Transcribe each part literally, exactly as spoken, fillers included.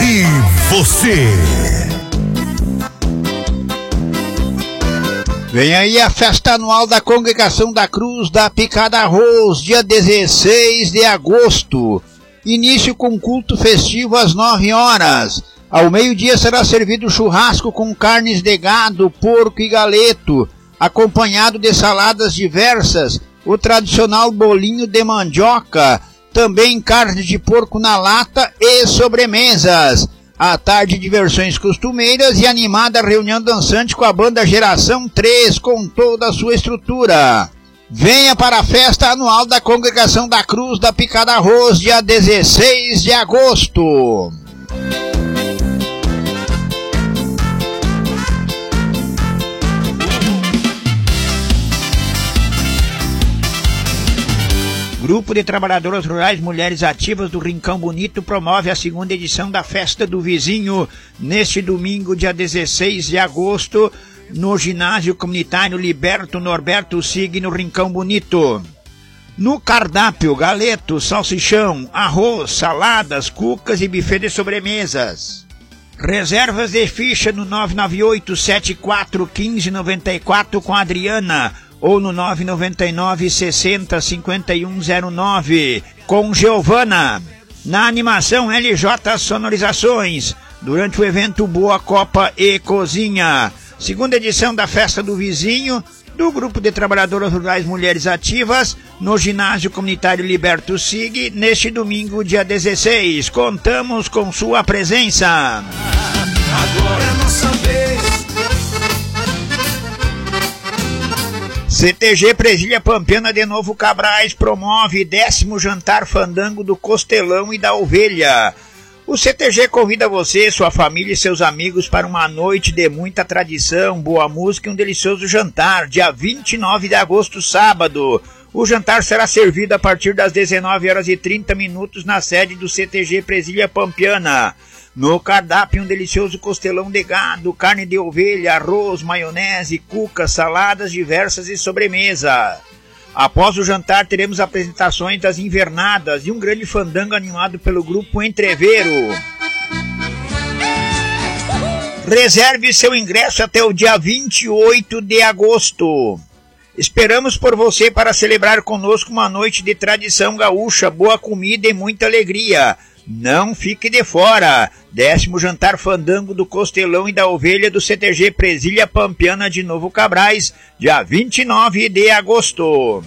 E você? Vem aí a festa anual da Congregação da Cruz da Picada Arroz, dia dezesseis de agosto. Início com culto festivo às nove horas. Ao meio-dia será servido churrasco com carnes de gado, porco e galeto, acompanhado de saladas diversas, o tradicional bolinho de mandioca, também carne de porco na lata e sobremesas. À tarde, diversões costumeiras e animada reunião dançante com a banda Geração três, com toda a sua estrutura. Venha para a festa anual da Congregação da Cruz da Picada Arroz, dia dezesseis de agosto. Grupo de Trabalhadoras Rurais Mulheres Ativas do Rincão Bonito promove a segunda edição da Festa do Vizinho neste domingo, dia dezesseis de agosto, no ginásio comunitário Liberto Norberto Sig, no Rincão Bonito. No cardápio, galeto, salsichão, arroz, saladas, cucas e buffet de sobremesas. Reservas de ficha no nove nove oito, sete quatro um cinco nove quatro com a Adriana, ou no nove nove nove, sessenta, cinquenta e um zero nove, com Giovana. Na animação L J Sonorizações, durante o evento Boa Copa e Cozinha. Segunda edição da Festa do Vizinho, do Grupo de Trabalhadoras Rurais Mulheres Ativas, no ginásio comunitário Liberto Sig, neste domingo, dia dezesseis. Contamos com sua presença. Agora é nossa vez. C T G Presília Pampiana de Novo Cabrais promove décimo jantar fandango do Costelão e da Ovelha. O C T G convida você, sua família e seus amigos para uma noite de muita tradição, boa música e um delicioso jantar, dia vinte e nove de agosto, sábado. O jantar será servido a partir das dezenove horas e trinta minutos na sede do C T G Presília Pampiana. No cardápio, um delicioso costelão de gado, carne de ovelha, arroz, maionese, cucas, saladas diversas e sobremesa. Após o jantar, teremos apresentações das invernadas e um grande fandango animado pelo grupo Entreveiro. Reserve seu ingresso até o dia vinte e oito de agosto. Esperamos por você para celebrar conosco uma noite de tradição gaúcha, boa comida e muita alegria. Não fique de fora. Décimo jantar fandango do Costelão e da Ovelha do C T G Presília Pampiana de Novo Cabrais, dia vinte e nove de agosto.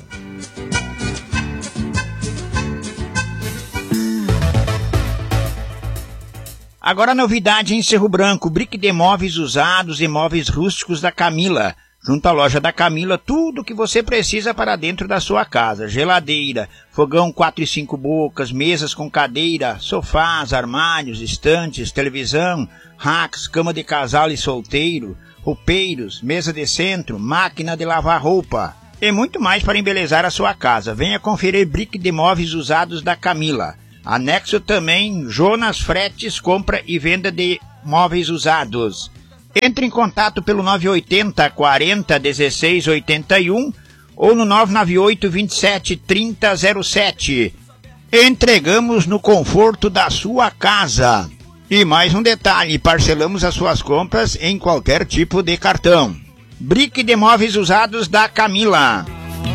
Agora a novidade em Cerro Branco, Brick de Móveis Usados e Móveis Rústicos da Camila. Junto à loja da Camila, tudo o que você precisa para dentro da sua casa. Geladeira, fogão quatro e cinco bocas, mesas com cadeira, sofás, armários, estantes, televisão, racks, cama de casal e solteiro, roupeiros, mesa de centro, máquina de lavar roupa e muito mais para embelezar a sua casa. Venha conferir Brick de Móveis Usados da Camila. Anexo também Jonas Fretes, compra e venda de móveis usados. Entre em contato pelo nove oito zero, quarenta, dezesseis oitenta e um ou no nove nove oito, vinte e sete, trinta zero sete. Entregamos no conforto da sua casa. E mais um detalhe, parcelamos as suas compras em qualquer tipo de cartão. Brick de Móveis Usados da Camila.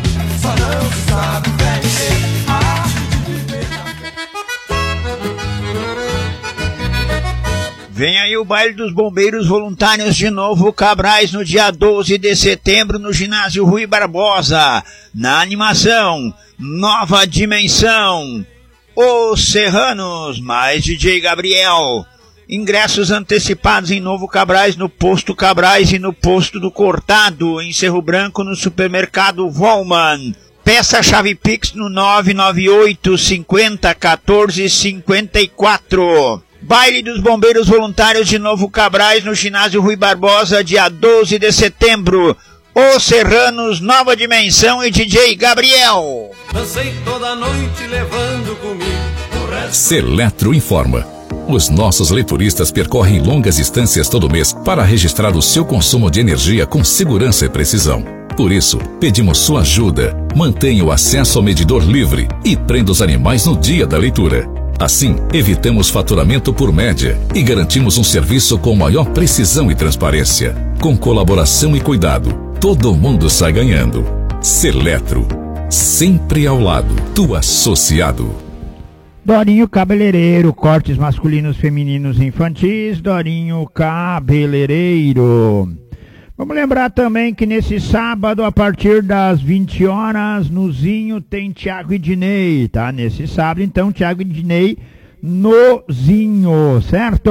Vem aí o baile dos bombeiros voluntários de Novo Cabrais no dia doze de setembro no ginásio Rui Barbosa. Na animação, Nova Dimensão, Os Serranos, mais D J Gabriel. Ingressos antecipados em Novo Cabrais, no Posto Cabrais e no Posto do Cortado, em Cerro Branco, no supermercado Volman. Peça a chave Pix no nove nove oito, cinquenta, quatorze, cinquenta e quatro. Baile dos Bombeiros Voluntários de Novo Cabrais no ginásio Rui Barbosa, dia doze de setembro. Os Serranos, Nova Dimensão e D J Gabriel. Dancei toda noite levando comigo o resto. Seletro informa. Os nossos leituristas percorrem longas distâncias todo mês para registrar o seu consumo de energia com segurança e precisão. Por isso, pedimos sua ajuda. Mantenha o acesso ao medidor livre e prenda os animais no dia da leitura. Assim, evitamos faturamento por média e garantimos um serviço com maior precisão e transparência. Com colaboração e cuidado, todo mundo sai ganhando. Seletro, sempre ao lado do associado. Dorinho Cabeleireiro, cortes masculinos, femininos e infantis. Dorinho Cabeleireiro. Vamos lembrar também que nesse sábado, a partir das vinte horas, no Zinho tem Tiago e Dinei, tá? Nesse sábado, então, Tiago e Dinei no Zinho, certo?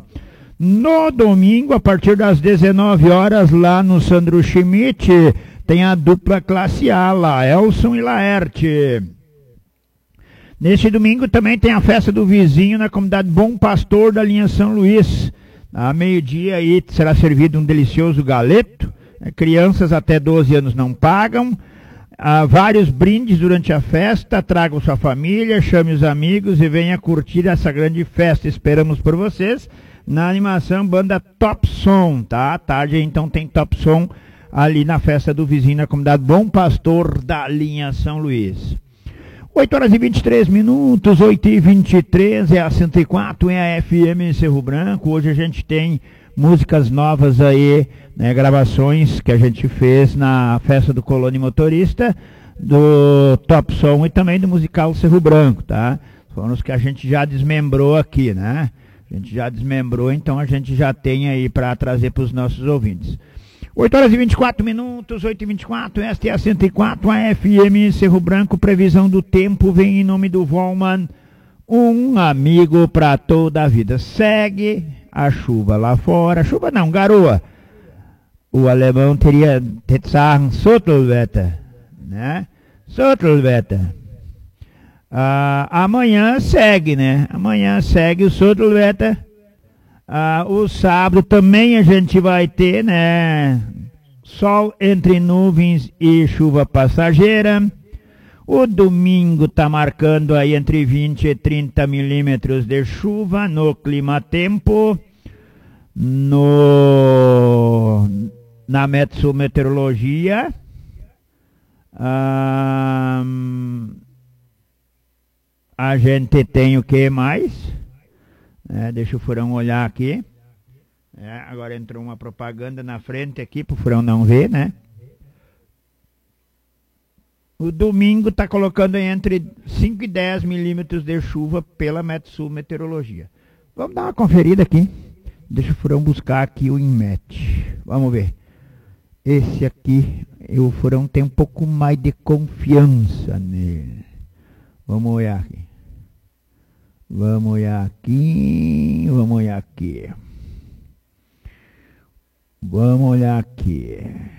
No domingo, a partir das dezenove horas, lá no Sandro Schmidt, tem a dupla classe A lá, Elson e Laerte. Neste domingo também tem a festa do vizinho na comunidade Bom Pastor da linha São Luís. A meio-dia aí será servido um delicioso galeto. Crianças até doze anos não pagam. Há vários brindes durante a festa. Tragam sua família, chame os amigos e venha curtir essa grande festa. Esperamos por vocês na animação banda Top Som, tá? À tarde então tem Top Som ali na festa do vizinho na comunidade Bom Pastor da linha São Luís. oito horas e vinte e três minutos, oito e vinte e três, é a cento e quatro, é a F M em Cerro Branco. Hoje a gente tem músicas novas aí, né, gravações que a gente fez na festa do Colônia Motorista, do Top Som e também do musical Cerro Branco, tá? Foram os que a gente já desmembrou aqui, né? A gente já desmembrou, então a gente já tem aí para trazer para os nossos ouvintes. oito horas e vinte e quatro minutos, oito e vinte e quatro, esta é a cento e quatro, a F M Cerro Branco. Previsão do tempo vem em nome do Volman, um amigo para toda a vida. Segue a chuva lá fora, chuva não, garoa. O alemão teria sagen Sottelwetter, né? Sottelwetter. Ah, amanhã segue, né? Amanhã segue o Sottelwetter. Ah, o sábado também a gente vai ter, né? Sol entre nuvens e chuva passageira. O domingo está marcando aí entre vinte e trinta milímetros de chuva no clima-tempo. No, na meteo-meteorologia. Ah, a gente tem o que mais? É, deixa o Furão olhar aqui. É, agora entrou uma propaganda na frente aqui para o Furão não ver, né? O domingo está colocando entre cinco e dez milímetros de chuva pela Metsul Meteorologia. Vamos dar uma conferida aqui. Deixa o Furão buscar aqui o Inmet. Vamos ver. Esse aqui, o Furão tem um pouco mais de confiança nele. Vamos olhar aqui. Vamos olhar aqui, vamos olhar aqui. Vamos olhar aqui.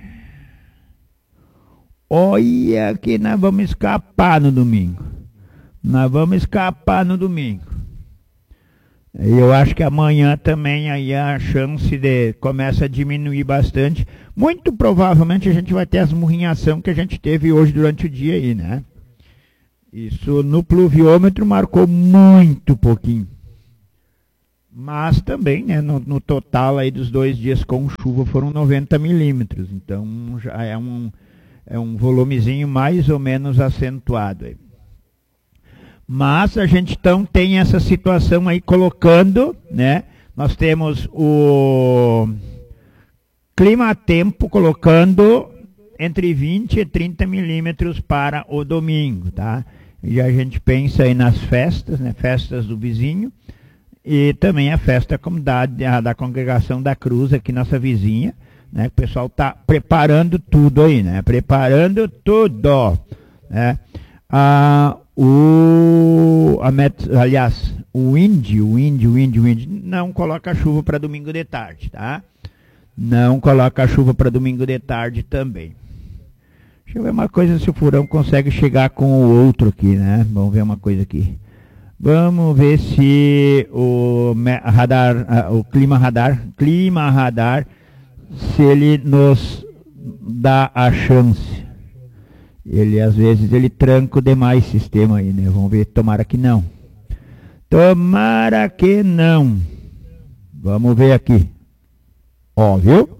Olha que nós vamos escapar no domingo. Nós vamos escapar no domingo. Eu acho que amanhã também aí a chance de começa a diminuir bastante. Muito provavelmente a gente vai ter as murrinhação que a gente teve hoje durante o dia aí, né? Isso no pluviômetro marcou muito pouquinho. Mas também, né, no, no total aí dos dois dias com chuva foram noventa milímetros. Então já é um, é um volumezinho mais ou menos acentuado aí. Mas a gente então tem essa situação aí colocando, né? Nós temos o clima-tempo colocando entre vinte e trinta milímetros para o domingo, tá? E a gente pensa aí nas festas, né? Festas do vizinho e também a festa da comunidade, a, da Congregação da Cruz, aqui nossa vizinha, né? O pessoal tá preparando tudo aí, né? Preparando tudo, né? Ah, o, a met, aliás, o índio, o índio, o índio, o índio não coloca chuva para domingo de tarde, tá? Não coloca chuva para domingo de tarde também. Deixa eu ver uma coisa se o Furão consegue chegar com o outro aqui, né? Vamos ver uma coisa aqui. Vamos ver se o radar, o clima radar, clima radar, se ele nos dá a chance. Ele, às vezes, ele tranca demais o sistema aí, né? Vamos ver, tomara que não. Tomara que não. Vamos ver aqui. Ó, viu?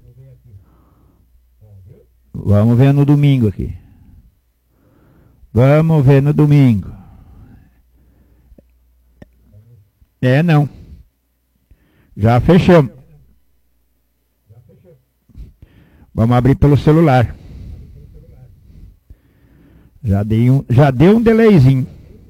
Vamos ver no domingo aqui. Vamos ver no domingo. É, não. Já fechamos. Vamos abrir pelo celular. Já, dei um, já deu um delayzinho.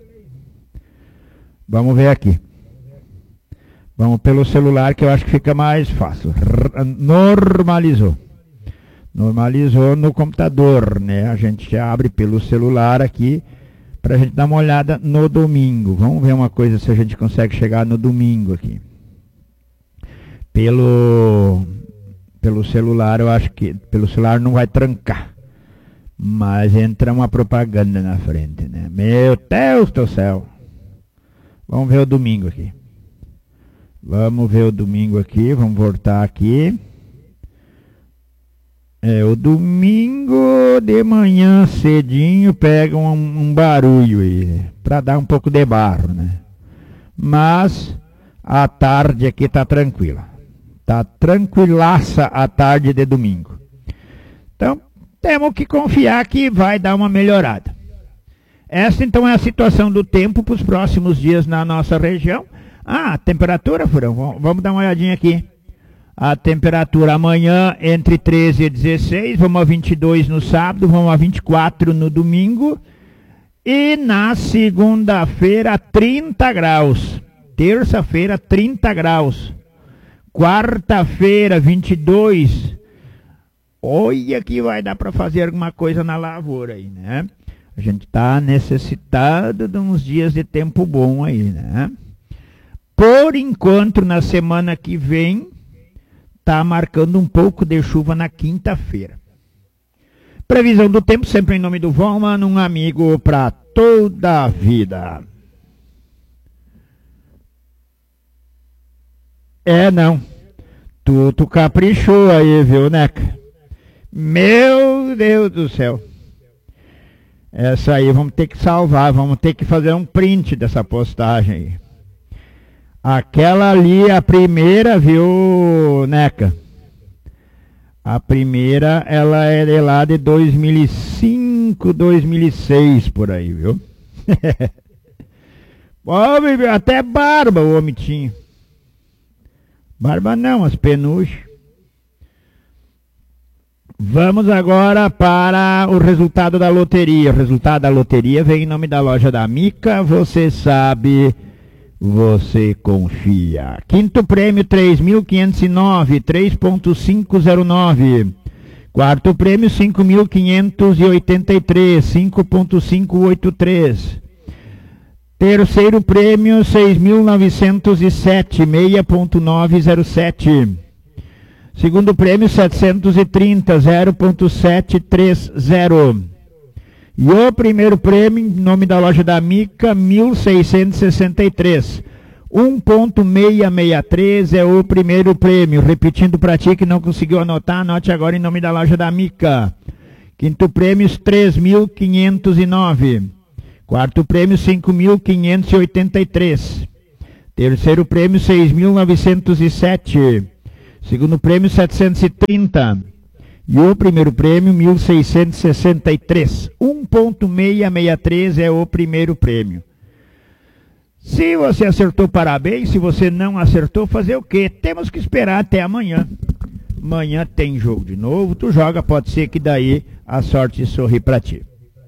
Vamos ver aqui. Vamos pelo celular que eu acho que fica mais fácil. Normalizou. Normalizou no computador, né? A gente já abre pelo celular aqui para a gente dar uma olhada no domingo. Vamos ver uma coisa se a gente consegue chegar no domingo aqui. Pelo, pelo celular, eu acho que pelo celular não vai trancar. Mas entra uma propaganda na frente, né? Meu Deus do céu. Vamos ver o domingo aqui. Vamos ver o domingo aqui. Vamos voltar aqui. É, o domingo de manhã cedinho pega um, um barulho aí, para dar um pouco de barro, né? Mas a tarde aqui tá tranquila. Tá tranquilaça a tarde de domingo. Então, temos que confiar que vai dar uma melhorada. Essa então é a situação do tempo para os próximos dias na nossa região. Ah, temperatura, Furão, vamos dar uma olhadinha aqui. A temperatura amanhã entre treze e dezesseis, vamos a vinte e dois no sábado, vamos a vinte e quatro no domingo. E na segunda-feira, trinta graus. Terça-feira, trinta graus. Quarta-feira, vinte e dois. Olha que vai dar para fazer alguma coisa na lavoura aí, né? A gente está necessitado de uns dias de tempo bom aí, né? Por enquanto, na semana que vem, está marcando um pouco de chuva na quinta-feira. Previsão do tempo, sempre em nome do Volman, um amigo para toda a vida. É, não. Tu, tu caprichou aí, viu, Neca? Meu Deus do céu. Essa aí vamos ter que salvar, vamos ter que fazer um print dessa postagem aí. Aquela ali, a primeira, viu, Neca? A primeira, ela é de lá de dois mil e cinco, dois mil e seis, por aí, viu? Pô, até barba o homem tinha. Barba não, as penugem. Vamos agora para o resultado da loteria. O resultado da loteria vem em nome da loja da Mica. Você sabe, você confia. Quinto prêmio, três mil quinhentos e nove, três ponto quinhentos e nove. Quarto prêmio, cinco mil quinhentos e oitenta e três, cinco ponto quinhentos e oitenta e três. Terceiro prêmio, seis mil novecentos e sete, seis ponto novecentos e sete. Segundo prêmio, setecentos e trinta, zero ponto setecentos e trinta. E o primeiro prêmio, em nome da loja da Mica, mil seiscentos e sessenta e três. um ponto seiscentos e sessenta e três é o primeiro prêmio. Repetindo para ti que não conseguiu anotar, anote agora em nome da loja da Mica. Quinto prêmio, três mil quinhentos e nove. Quarto prêmio, cinco mil quinhentos e oitenta e três. Terceiro prêmio, seis mil novecentos e sete. Segundo prêmio, setecentos e trinta. E o primeiro prêmio, mil seiscentos e sessenta e três. um ponto seiscentos e sessenta e três é o primeiro prêmio. Se você acertou, parabéns. Se você não acertou, fazer o quê? Temos que esperar até amanhã. Amanhã tem jogo de novo. Tu joga, pode ser que daí a sorte sorri para ti.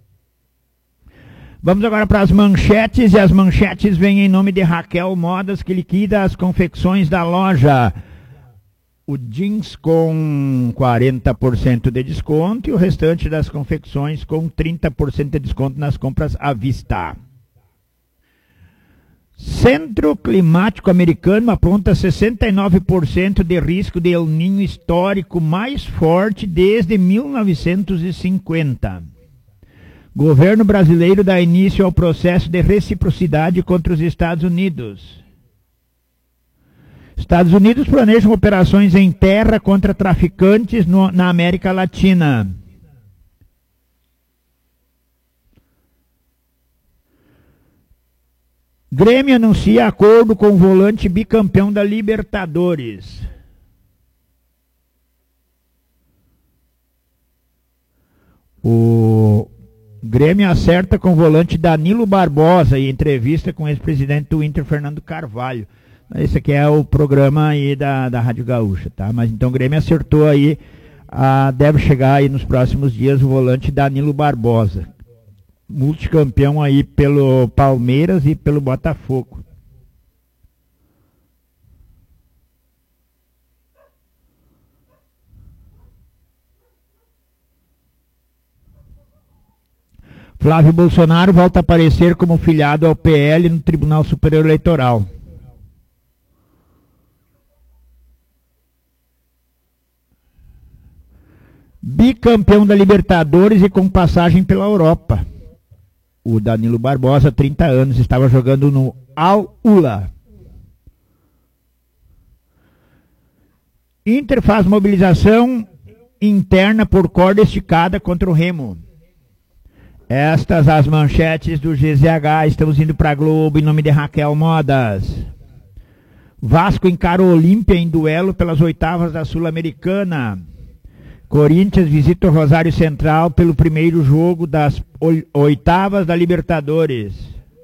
Vamos agora para as manchetes. E as manchetes vêm em nome de Raquel Modas, que liquida as confecções da loja. O jeans com quarenta por cento de desconto e o restante das confecções com trinta por cento de desconto nas compras à vista. Centro Climático Americano aponta sessenta e nove por cento de risco de El Niño histórico mais forte desde mil novecentos e cinquenta. Governo brasileiro dá início ao processo de reciprocidade contra os Estados Unidos. Estados Unidos planejam operações em terra contra traficantes no, na América Latina. Grêmio anuncia acordo com o volante bicampeão da Libertadores. O, Grêmio acerta com o volante Danilo Barbosa em entrevista com o ex-presidente do Inter, Fernando Carvalho. Esse aqui é o programa aí da, da Rádio Gaúcha, tá? Mas então o Grêmio acertou aí, ah, deve chegar aí nos próximos dias o volante Danilo Barbosa. Multicampeão aí pelo Palmeiras e pelo Botafogo. Flávio Bolsonaro volta a aparecer como filiado ao P L no Tribunal Superior Eleitoral. Bicampeão da Libertadores e com passagem pela Europa. O Danilo Barbosa, trinta anos, estava jogando no Al-Ula. Inter faz mobilização interna por corda esticada contra o Remo. Estas as manchetes do G Z H. Estamos indo para a Globo em nome de Raquel Modas. Vasco encara o Olímpia em duelo pelas oitavas da Sul-Americana. Corinthians visita o Rosário Central pelo primeiro jogo das oitavas da Libertadores.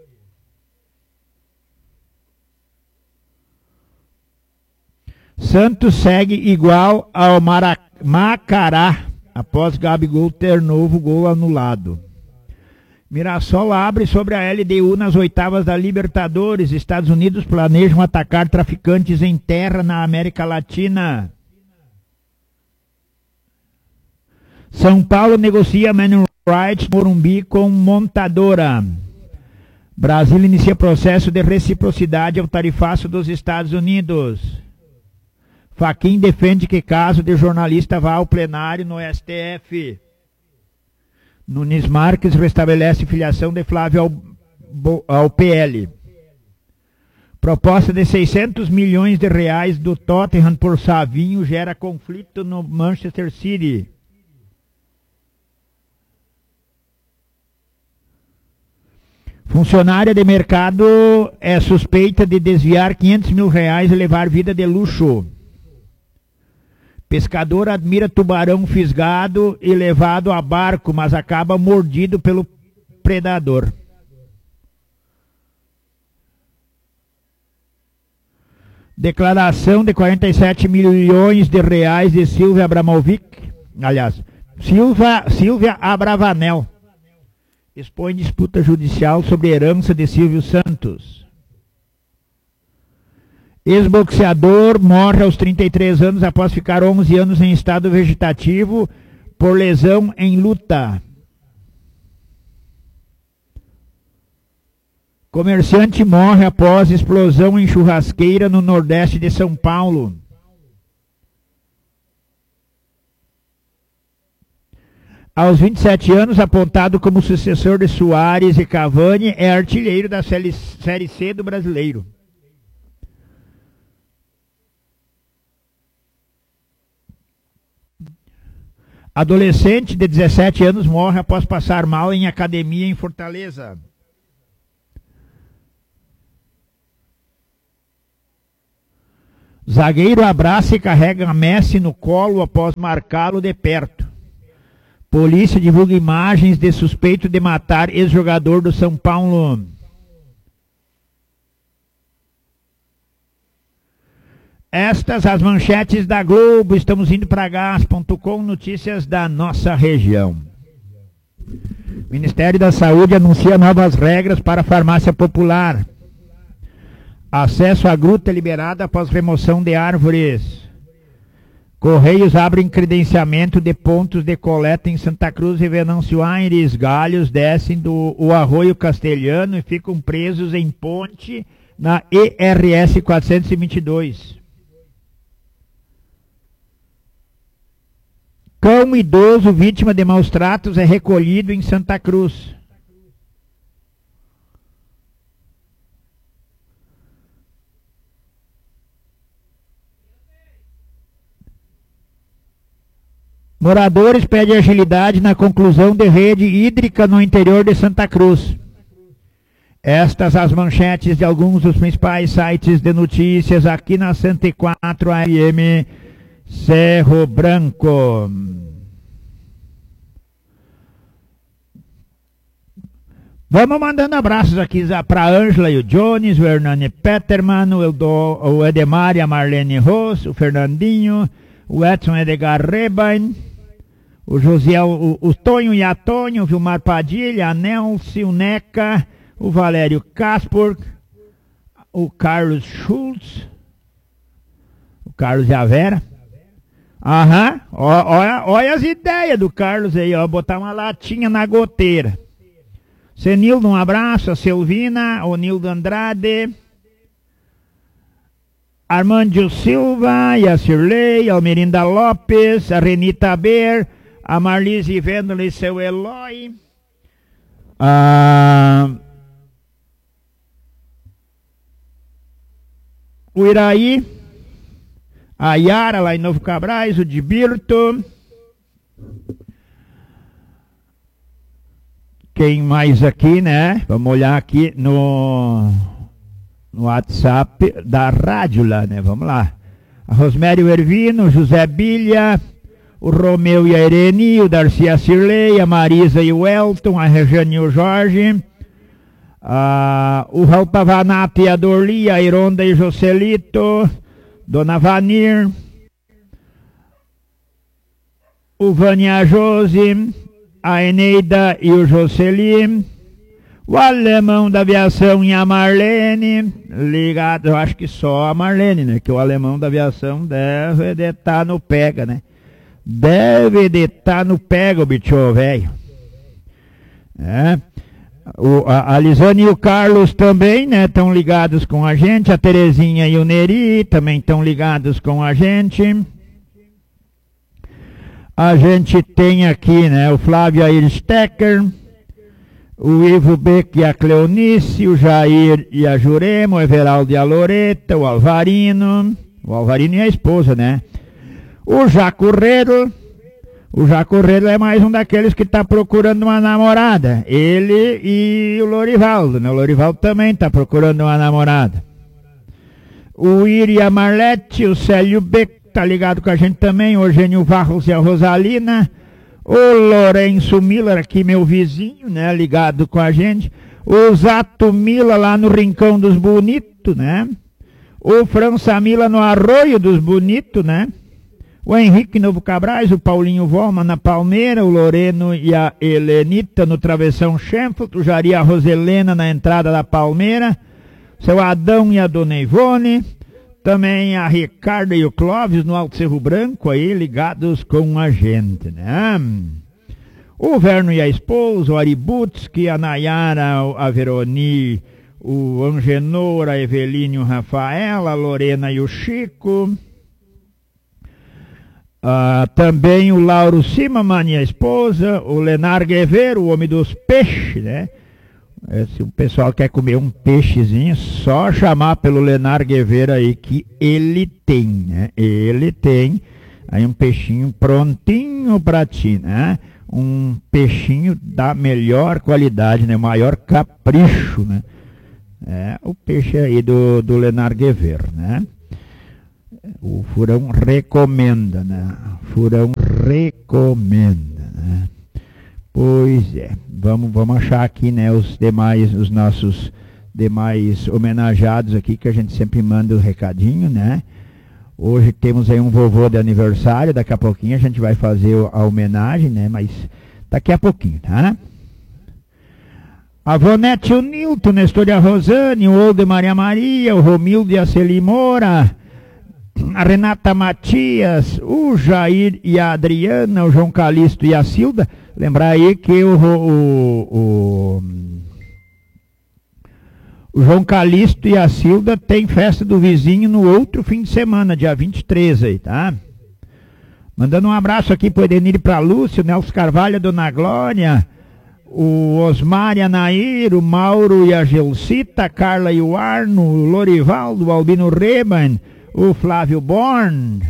Santos segue igual ao Mara- Macará após Gabigol ter novo gol anulado. Mirassol abre sobre a L D U nas oitavas da Libertadores. Estados Unidos planejam atacar traficantes em terra na América Latina. São Paulo negocia Man Rights Morumbi com montadora. Brasil inicia processo de reciprocidade ao tarifaço dos Estados Unidos. Fachin defende que caso de jornalista vá ao plenário no S T F. Nunes Marques restabelece filiação de Flávio ao, ao P L. Proposta de seiscentos milhões de reais do Tottenham por Savinho gera conflito no Manchester City. Funcionária de mercado é suspeita de desviar quinhentos mil reais e levar vida de luxo. Pescador admira tubarão fisgado e levado a barco, mas acaba mordido pelo predador. Declaração de quarenta e sete milhões de reais de Silvia Abramovic, aliás, Silvia, Silvia Abravanel, expõe disputa judicial sobre herança de Silvio Santos. Ex-boxeador morre aos trinta e três anos após ficar onze anos em estado vegetativo por lesão em luta. Comerciante morre após explosão em churrasqueira no nordeste de São Paulo. Aos vinte e sete anos, apontado como sucessor de Soares e Cavani, é artilheiro da Série C do Brasileiro. Adolescente de dezessete anos morre após passar mal em academia em Fortaleza. Zagueiro abraça e carrega Messi no colo após marcá-lo de perto. Polícia divulga imagens de suspeito de matar ex-jogador do São Paulo. Estas as manchetes da Globo. Estamos indo para gás ponto com, notícias da nossa região. Ministério da Saúde anuncia novas regras para a farmácia popular. Acesso à gruta liberado após remoção de árvores. Correios abrem credenciamento de pontos de coleta em Santa Cruz e Venâncio Aires. Galhos descem do o Arroio Castelhano e ficam presos em ponte na E R S quatrocentos e vinte e dois. Cão idoso vítima de maus tratos é recolhido em Santa Cruz. Moradores pedem agilidade na conclusão de rede hídrica no interior de Santa Cruz. Estas as manchetes de alguns dos principais sites de notícias aqui na cento e quatro A M Cerro Branco. Vamos mandando abraços aqui para a Ângela e o Jones, o Hernani Peterman, o, Eldo, o Edemar e a Marlene Ross, o Fernandinho, o Edson Edgar Rebain, o José, o, o Tonho e a Tonho, o Vilmar Padilha, a Nelson, o Neca, o Valério Caspor, o Carlos Schultz, o Carlos e a Vera. Aham, olha, olha as ideias do Carlos aí, ó, botar uma latinha na goteira. Senildo, um abraço, a Silvina, o Nildo Andrade, Armando Silva e a Cirlei, a Almerinda Lopes, a Renita Ber, a Marlise Vendel e seu Eloy, a... o Iraí, a Yara lá em Novo Cabrais, o Dibirto. Quem mais aqui, né? Vamos olhar aqui no, no WhatsApp da rádio lá, né? Vamos lá. A Rosmério Ervino, o José Bilha, o Romeu e a Irene, o Darcy e a Cirlei, a Marisa e o Elton, a Regiane e o Jorge, a, o Raul Pavanato e a Dorli, a Ironda e o Joselito, Dona Vanir, o Vânia Josi, a Eneida e o Jocely, o Alemão da Aviação e a Marlene, ligado, eu acho que só a Marlene, né? Que o Alemão da Aviação deve de estar no pega, né? Deve de estar no pega o bicho velho. É. O, a, a Lisane e o Carlos também, né, estão ligados com a gente. A Terezinha e o Neri também estão ligados com a gente. A gente tem aqui, né, o Flávio Air Stecker, o Ivo Beck e a Cleonice, o Jair e a Jurema, o Everaldo e a Loreta, o Alvarino, o Alvarino e a esposa, né? O Jacurreiro. O Jacurreiro é mais um daqueles que está procurando uma namorada. Ele e o Lorivaldo, né? O Lorivaldo também está procurando uma namorada. O Iri e a Marlete, o Célio Beck está ligado com a gente também. O Eugênio Varros e a Rosalina. O Lourenço Miller, aqui meu vizinho, né? Ligado com a gente. O Zato Mila lá no Rincão dos Bonitos, né? O França Mila no Arroio dos Bonitos, né? O Henrique Novo Cabrais, o Paulinho Volma na Palmeira, o Loreno e a Helenita no Travessão Schenfeld, o Jari e a Roselena na entrada da Palmeira, seu Adão e a Dona Ivone, também a Ricardo e o Clóvis no Alto Cerro Branco aí, ligados com a gente, né? O Verno e a esposa, o Aributski, a Nayara, a Veroni, o Angenor, a Eveline, o Rafael, a Lorena e o Chico... Uh, também o Lauro Simaman e a esposa, o Lenar Guevero, o homem dos peixes, né? Se o pessoal quer comer um peixezinho, só chamar pelo Lenar Guevero aí que ele tem, né? Ele tem aí um peixinho prontinho pra ti, né? Um peixinho da melhor qualidade, né? Maior capricho, né? É o peixe aí do, do Lenar Guevero, né? O Furão recomenda, né? Furão recomenda, né? Pois é, vamos, vamos achar aqui, né, os demais, os nossos demais homenageados aqui, que a gente sempre manda o recadinho, né? Hoje temos aí um vovô de aniversário, daqui a pouquinho a gente vai fazer a homenagem, né? Mas daqui a pouquinho, tá? A Vonete e o Nilton, Nestor e a Rosane, o Oldo e Maria Maria, o Romildo e a Celi Moura, a Renata Matias, o Jair e a Adriana, o João Calixto e a Silda. Lembrar aí que o, o, o, o João Calixto e a Silda tem festa do vizinho no outro fim de semana, dia vinte e três aí, tá? Mandando um abraço aqui pro Edenir e pra Lúcia, o Nelson Carvalho, a Dona Glória, o Osmar e a Nair, o Mauro e a Gelcita, a Carla e o Arno, o Lorivaldo, o Albino Reban, o Flávio Born.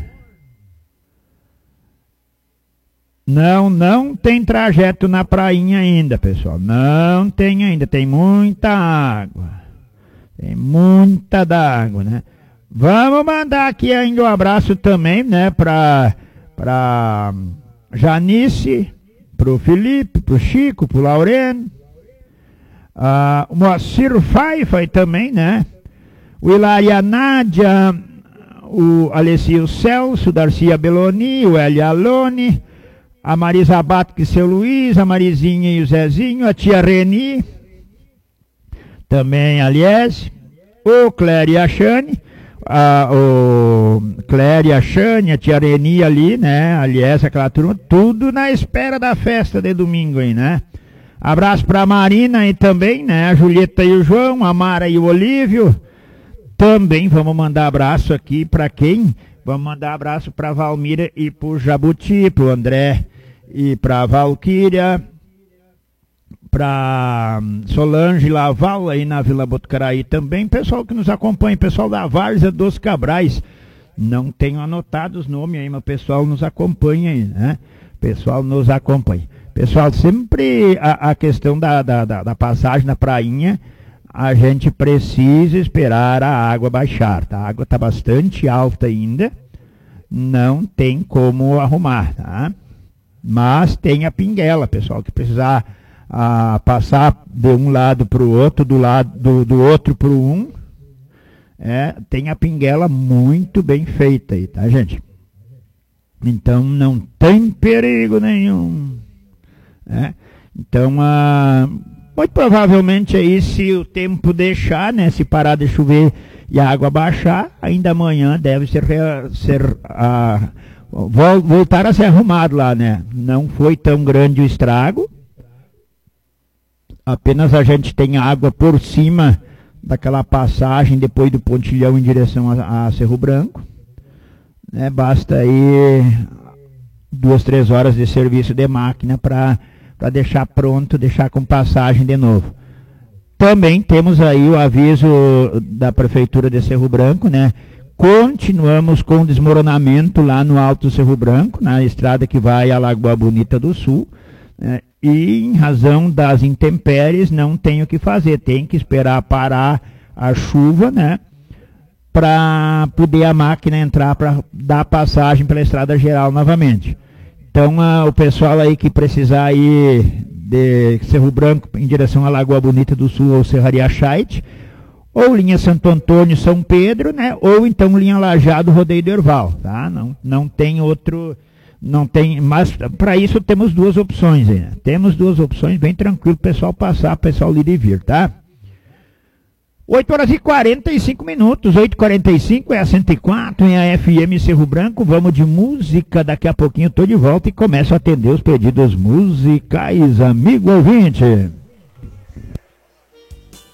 Não, não tem trajeto na prainha ainda, pessoal. Não tem ainda, tem muita água. Tem muita d'água, né? Vamos mandar aqui ainda um abraço também, né, pra, pra Janice, pro Felipe, pro Chico, pro Laureno, Ah, o Moacir Faifa também, né? O Hilária Nádia, o Alessio Celso, Darcia Beloni, o Elia Alone, a Marisa Batque, seu Luiz, a Marizinha e o Zezinho, a tia Reni, também, aliás, o Cléria e a Xane, a, o Cléria e a Xane, a tia Reni ali, né? Aliás, aquela turma, tudo na espera da festa de domingo aí, né? Abraço pra Marina e também, né? A Julieta e o João, a Mara e o Olívio. Também vamos mandar abraço aqui pra quem? Vamos mandar abraço pra Valmira e pro Jabuti, pro André e pra Valquíria, pra Solange Laval aí na Vila Botucaraí também. Pessoal que nos acompanha, pessoal da Várzea dos Cabrais. Não tenho anotado os nomes aí, mas o pessoal nos acompanha aí, né? Pessoal nos acompanha. Pessoal, sempre a, a questão da, da, da passagem na prainha, a gente precisa esperar a água baixar, tá? A água está bastante alta ainda, não tem como arrumar, tá? Mas tem a pinguela, pessoal, que precisar a, passar de um lado para o outro, do lado do, do outro para o um, é, tem a pinguela muito bem feita aí, tá, gente? Então não tem perigo nenhum. É. Então, ah, muito provavelmente aí, se o tempo deixar, né, se parar de chover e a água baixar, ainda amanhã deve ser, ser ah, voltar a ser arrumado lá, né? Não foi tão grande o estrago, apenas a gente tem água por cima daquela passagem depois do pontilhão em direção a, a Cerro Branco, né? Basta aí duas, três horas de serviço de máquina para para deixar pronto, deixar com passagem de novo. Também temos aí o aviso da Prefeitura de Cerro Branco, né? Continuamos com desmoronamento lá no Alto do Cerro Branco, na estrada que vai à Lagoa Bonita do Sul, né? E em razão das intempéries não tem o que fazer, tem que esperar parar a chuva, né? Para poder a máquina entrar para dar passagem pela estrada geral novamente. Então, ah, o pessoal aí que precisar ir de Cerro Branco em direção à Lagoa Bonita do Sul ou Serraria Chaite, ou linha Santo Antônio, São Pedro, né? Ou então linha Lajado, Rodeio do Herval, tá? Não, não tem outro, não tem, mas para isso temos duas opções aí, né? Temos duas opções, bem tranquilo, pessoal passar, pessoal ir e vir, tá? oito horas e quarenta e cinco minutos, oito e quarenta e cinco, é a cento e quatro, em a F M Cerro Branco. Vamos de música, daqui a pouquinho estou de volta e começo a atender os pedidos musicais, amigo ouvinte.